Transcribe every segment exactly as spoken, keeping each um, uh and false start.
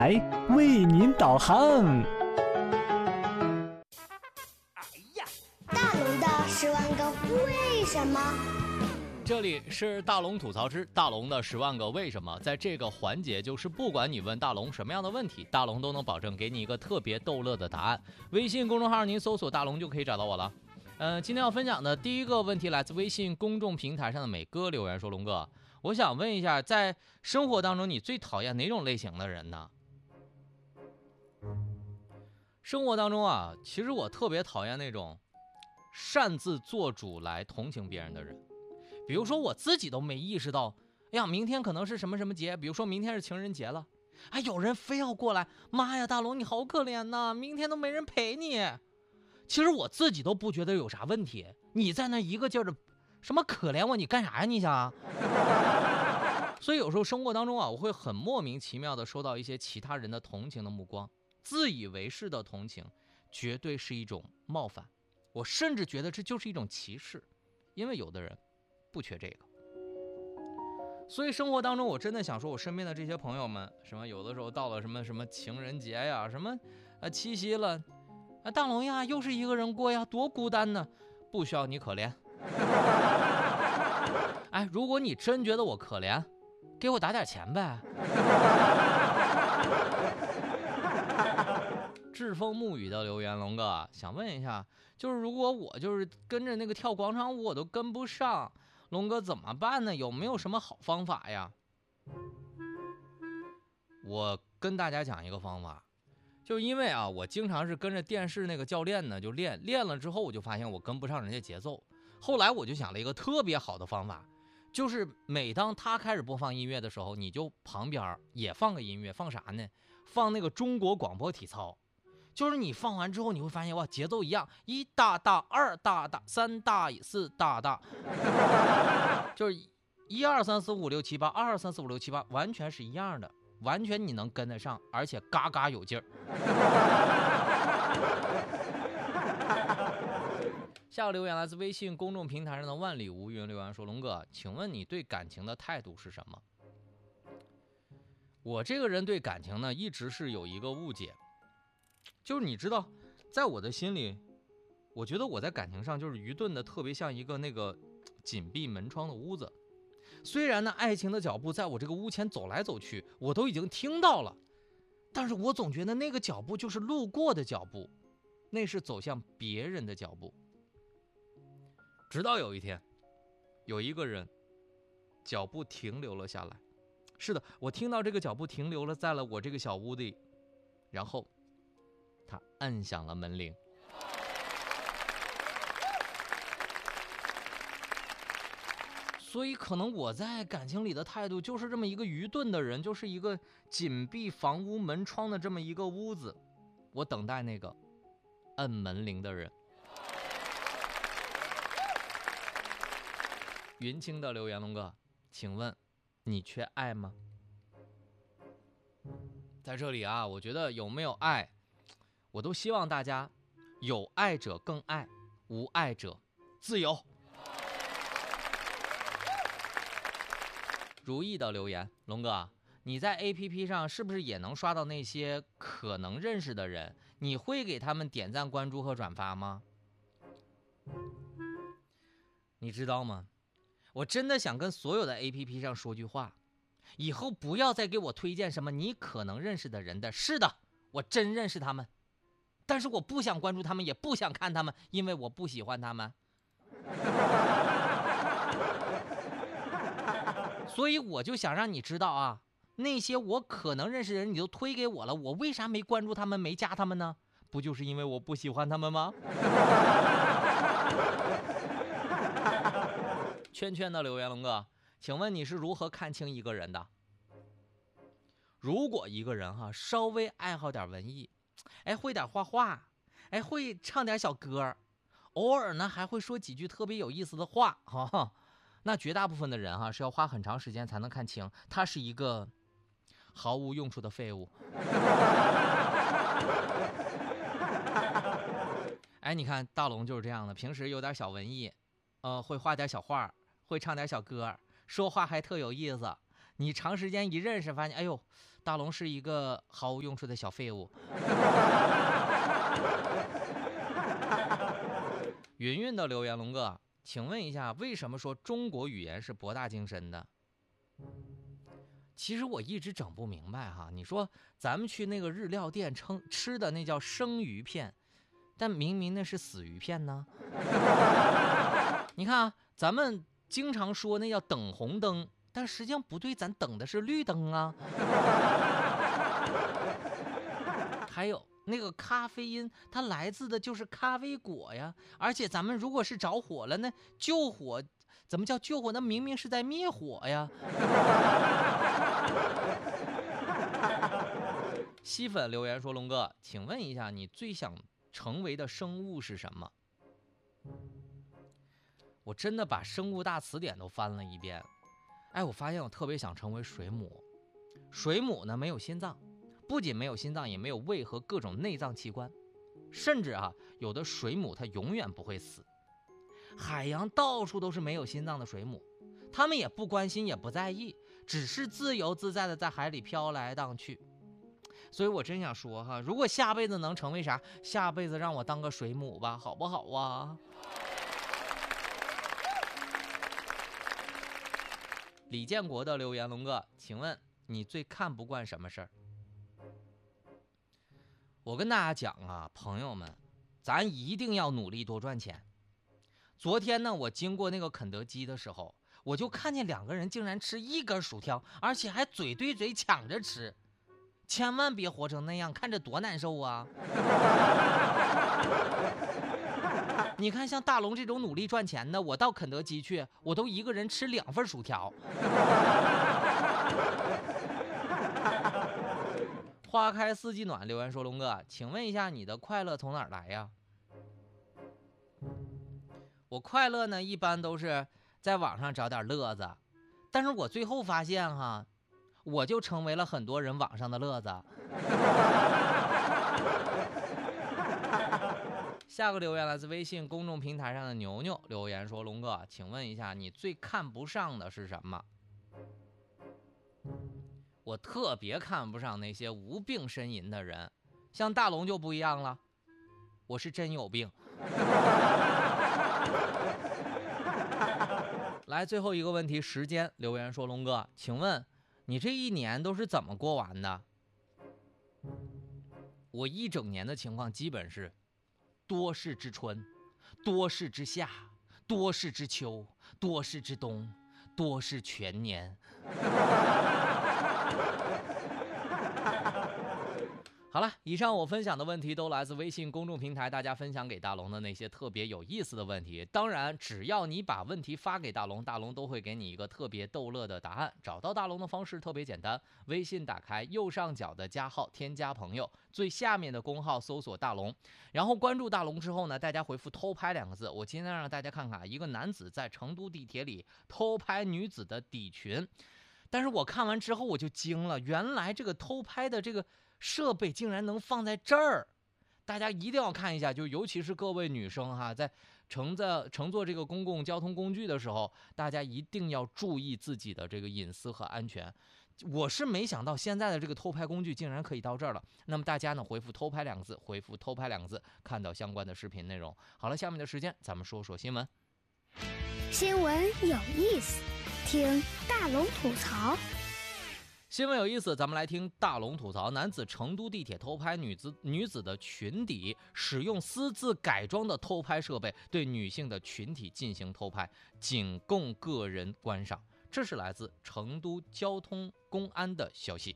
为您导航。 大龙的十万个为什么。 这里是大龙吐槽之大龙的十万个为什么。在这个环节，就是不管你问大龙什么样的问题，大龙都能保证给你一个特别逗乐的答案。微信公众号您搜索大龙就可以找到我了。呃，今天要分享的第一个问题来自微信公众平台上的美哥留言说，龙哥，我想问一下，在生活当中你最讨厌哪种类型的人呢？生活当中啊，其实我特别讨厌那种擅自做主来同情别人的人。比如说我自己都没意识到，哎呀，明天可能是什么什么节，比如说明天是情人节了，哎，有人非要过来，妈呀，大龙你好可怜呐，明天都没人陪你。其实我自己都不觉得有啥问题，你在那一个劲儿的什么可怜我，你干啥呀你想？所以有时候生活当中啊，我会很莫名其妙的收到一些其他人的同情的目光，自以为是的同情绝对是一种冒犯，我甚至觉得这就是一种歧视，因为有的人不缺这个。所以生活当中我真的想说，我身边的这些朋友们，什么有的时候到了什么什么情人节呀，什么呃七夕了，啊大龙呀又是一个人过呀，多孤单呢，不需要你可怜。哎，如果你真觉得我可怜，给我打点钱呗。栉风沐雨的留言，龙哥想问一下，就是如果我就是跟着那个跳广场舞我都跟不上，龙哥怎么办呢？有没有什么好方法呀？我跟大家讲一个方法，就是因为啊，我经常是跟着电视那个教练呢就练，练了之后我就发现我跟不上人家节奏，后来我就想了一个特别好的方法，就是每当他开始播放音乐的时候，你就旁边也放个音乐，放啥呢？放那个中国广播体操。就是你放完之后你会发现，哇，节奏一样，一大大，二大大，三大四大大，就是一二三四五六七八，二二三四五六七八，完全是一样的，完全你能跟得上，而且嘎嘎有劲儿。下个留言来自微信公众平台上的万里无云留言说，龙哥，请问你对感情的态度是什么？我这个人对感情呢，一直是有一个误解，就是你知道，在我的心里，我觉得我在感情上就是愚钝的，特别像一个那个紧闭门窗的屋子。虽然呢，爱情的脚步在我这个屋前走来走去，我都已经听到了，但是我总觉得那个脚步就是路过的脚步，那是走向别人的脚步。直到有一天，有一个人脚步停留了下来，是的，我听到这个脚步停留了在了我这个小屋里，然后他按响了门铃。所以可能我在感情里的态度就是这么一个愚钝的人，就是一个紧闭房屋门窗的这么一个屋子，我等待那个按门铃的人。云清的留言，龙哥，请问你缺爱吗？在这里啊，我觉得有没有爱，我都希望大家有爱者更爱，无爱者自由。如意的留言，龙哥，你在 A P P 上是不是也能刷到那些可能认识的人？你会给他们点赞、关注和转发吗？你知道吗？我真的想跟所有的 A P P 上说句话，以后不要再给我推荐什么你可能认识的人的。是的，我真认识他们，但是我不想关注他们，也不想看他们，因为我不喜欢他们。所以我就想让你知道啊，那些我可能认识的人你都推给我了，我为啥没关注他们，没加他们呢？不就是因为我不喜欢他们吗？圈圈的留言，龙哥，请问你是如何看清一个人的？如果一个人哈、啊、稍微爱好点文艺，哎，会点画画，哎，会唱点小歌，偶尔呢还会说几句特别有意思的话，哈、哦，那绝大部分的人哈、啊、是要花很长时间才能看清他是一个毫无用处的废物。哎，你看大龙就是这样的，平时有点小文艺，呃，会画点小画，会唱点小歌，说话还特有意思。你长时间一认识，发现，哎呦， 大龙是一个毫无用处的小废物。云云的留言，龙哥，请问一下，为什么说中国语言是博大精深的？其实我一直整不明白哈，你说咱们去那个日料店称吃的那叫生鱼片，但明明那是死鱼片呢。你看啊，咱们经常说那叫等红灯，但实际上不对，咱等的是绿灯啊。还有那个咖啡因，它来自的就是咖啡果呀，而且咱们如果是着火了呢，救火怎么叫救火？那明明是在灭火呀。西粉留言说，龙哥，请问一下，你最想成为的生物是什么？我真的把生物大词典都翻了一遍，哎，我发现我特别想成为水母。水母呢，没有心脏，不仅没有心脏，也没有胃和各种内脏器官，甚至啊，有的水母它永远不会死。海洋到处都是没有心脏的水母，它们也不关心，也不在意，只是自由自在的在海里飘来荡去。所以我真想说哈，如果下辈子能成为啥，下辈子让我当个水母吧，好不好啊？李建国的留言，龙哥，请问你最看不惯什么事儿？我跟大家讲啊，朋友们，咱一定要努力多赚钱。昨天呢，我经过那个肯德基的时候，我就看见两个人竟然吃一根薯条，而且还嘴对嘴抢着吃。千万别活成那样，看着多难受啊！你看，像大龙这种努力赚钱的，我到肯德基去，我都一个人吃两份薯条。花开四季暖留言说，龙哥，请问一下，你的快乐从哪儿来呀？我快乐呢，一般都是在网上找点乐子，但是我最后发现哈，我就成为了很多人网上的乐子。下个留言来自微信公众平台上的牛牛留言说，龙哥，请问一下，你最看不上的是什么？我特别看不上那些无病呻吟的人，像大龙就不一样了，我是真有病。来，最后一个问题，时间留言说，龙哥，请问你这一年都是怎么过完的？我一整年的情况基本是多事之春，多事之夏，多事之秋，多事之冬，多事全年。好了，以上我分享的问题都来自微信公众平台，大家分享给大龙的那些特别有意思的问题。当然，只要你把问题发给大龙，大龙都会给你一个特别逗乐的答案。找到大龙的方式特别简单，微信打开右上角的加号，添加朋友，最下面的公号搜索大龙，然后关注大龙之后呢，大家回复偷拍两个字。我今天让大家看看一个男子在成都地铁里偷拍女子的底裙，但是我看完之后我就惊了，原来这个偷拍的这个设备竟然能放在这儿，大家一定要看一下，就尤其是各位女生哈，在乘在乘坐这个公共交通工具的时候，大家一定要注意自己的这个隐私和安全。我是没想到现在的这个偷拍工具竟然可以到这儿了。那么大家呢，回复偷拍两个字，回复偷拍两个字，看到相关的视频内容。好了，下面的时间咱们说说新闻。 新闻有意思，听大龙吐槽。 新闻有意思，咱们来听大龙吐槽。男子成都地铁偷拍女子女子的裙底，使用私自改装的偷拍设备对女性的群体进行偷拍，仅供个人观赏。这是来自成都交通公安的消息。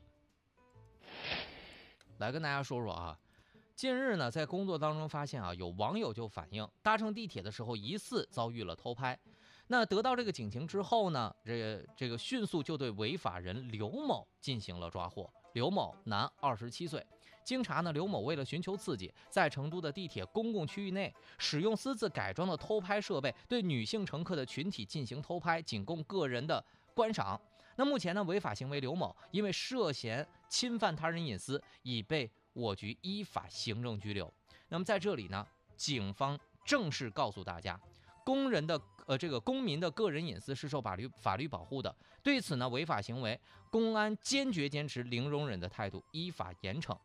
来跟大家说说啊，近日呢，在工作当中发现啊，有网友就反映搭乘地铁的时候疑似遭遇了偷拍。那得到这个警情之后呢，这个这个迅速就对违法人刘某进行了抓获。刘某，男，二十七岁。经查呢，刘某为了寻求刺激，在成都的地铁公共区域内使用私自改装的偷拍设备，对女性乘客的群体进行偷拍，仅供个人的观赏。那目前呢，违法行为刘某因为涉嫌侵犯他人隐私，已被我局依法行政拘留。那么在这里呢，警方正式告诉大家，工人的呃这个公民的个人隐私是受法律法律保护的。对此呢，违法行为，公安坚决坚持零容忍的态度，依法严惩。